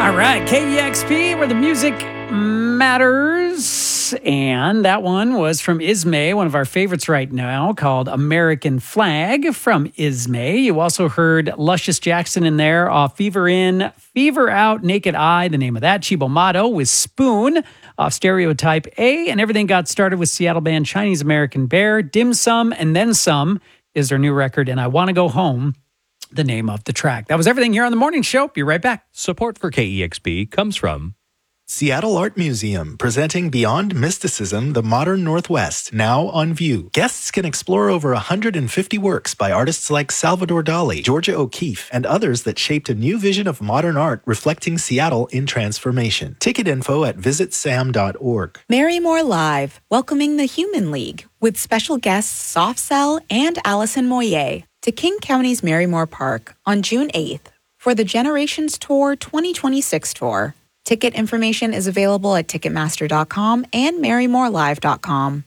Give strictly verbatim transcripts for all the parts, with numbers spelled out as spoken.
All right, K E X P, where the music matters. And that one was from Ismay, one of our favorites right now, called American Flag from Ismay. You also heard Luscious Jackson in there off Fever In, Fever Out, Naked Eye, the name of that. Chibo Motto with Spoon off Stereotype A. And everything got started with Seattle band Chinese American Bear. Dim Sum and Then Some is their new record. And I Want to Go Home, the name of the track. That was everything here on The Morning Show. Be right back. Support for K E X P comes from Seattle Art Museum, presenting Beyond Mysticism, the Modern Northwest, now on view. Guests can explore over one hundred fifty works by artists like Salvador Dali, Georgia O'Keeffe, and others that shaped a new vision of modern art reflecting Seattle in transformation. Ticket info at visit sam dot org. Marymore Live, welcoming the Human League, with special guests Soft Cell and Allison Moyer to King County's Marymore Park on June eighth for the Generations Tour twenty twenty-six tour. Ticket information is available at ticketmaster dot com and marymore live dot com.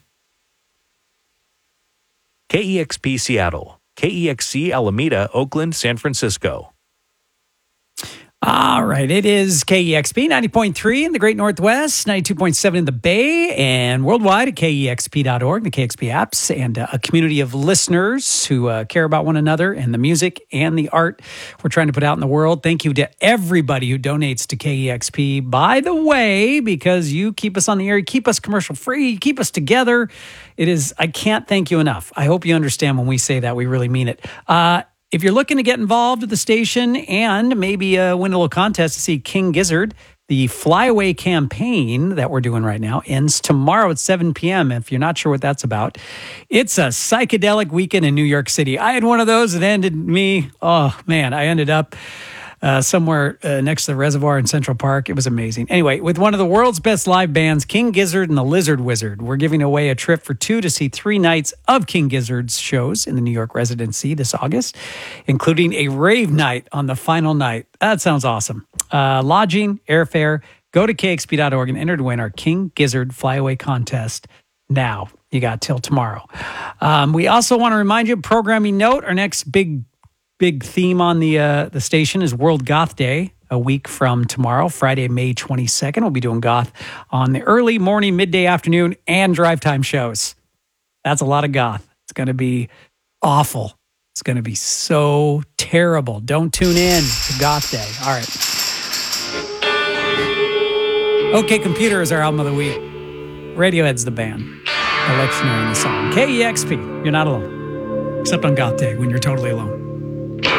K E X P Seattle, K E X C Alameda, Oakland, San Francisco. All right, it is K E X P ninety point three in the Great Northwest, ninety-two point seven in the Bay, and worldwide at K E X P dot org, the K X P apps, and uh, a community of listeners who uh, care about one another and the music and the art we're trying to put out in the world. Thank you to everybody who donates to K E X P, by the way, because you keep us on the air, you keep us commercial free, you keep us together. It is, I can't thank you enough. I hope you understand when we say that, we really mean it. Uh, If you're looking to get involved with the station and maybe uh, win a little contest to see King Gizzard, the Flyaway campaign that we're doing right now ends tomorrow at seven p.m. If you're not sure what that's about, it's a psychedelic weekend in New York City. I had one of those that ended me. Oh, man, I ended up Uh, somewhere uh, next to the reservoir in Central Park. It was amazing. Anyway, with one of the world's best live bands, King Gizzard and the Lizard Wizard, we're giving away a trip for two to see three nights of King Gizzard's shows in the New York residency this August, including a rave night on the final night. That sounds awesome. Uh, lodging, airfare, go to K X P dot org and enter to win our King Gizzard Flyaway contest now. You got till tomorrow. Um, we also want to remind you, programming note, our next big Big theme on the uh, the station is World Goth Day, a week from tomorrow, Friday, May twenty-second. We'll be doing goth on the early morning, midday, afternoon, and drive time shows. That's a lot of goth. It's going to be awful. It's going to be so terrible. Don't tune in to Goth Day. All right. OK Computer is our album of the week. Radiohead's the band. Electioneering the song. K E X P. You're not alone. Except on Goth Day when you're totally alone.